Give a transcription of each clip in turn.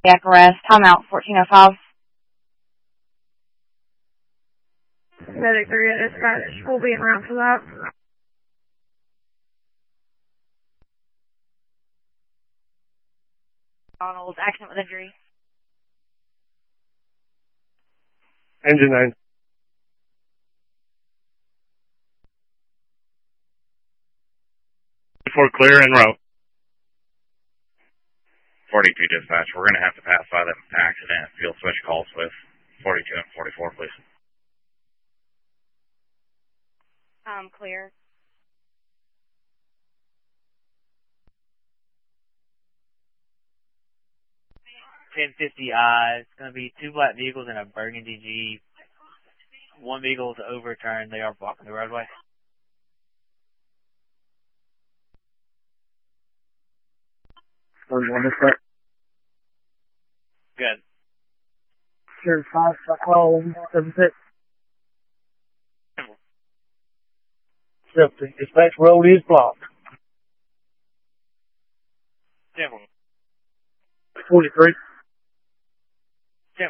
cardiac arrest. Timeout, 14:05. Medic 3 at dispatch. We'll be en route for that. Donald, accident with injury. Engine 9. For clear en route. 42 dispatch, we're going to have to pass by the accident. Field switch calls with 42 and 44, please. Clear. It's going to be 2 black vehicles and a burgundy Jeep. 1 vehicle is overturned. They are blocking the roadway. Good. Sure, 5, call 76. 70. Dispatch road is blocked. 43. 10.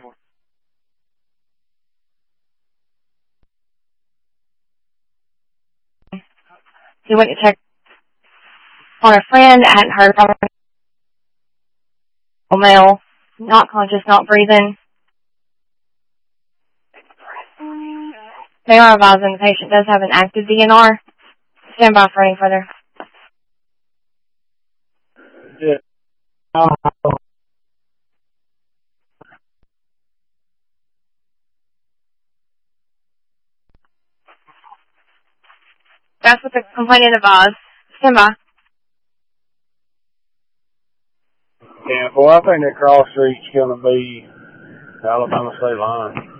He went to check on a friend. I hadn't heard from him. Male, not conscious, not breathing. They are advising the patient does have an active DNR. Stand by for any further. Yeah. That's what the complainant advised. Stand by. Yeah, boy, I think that cross street's going to be the Alabama state line.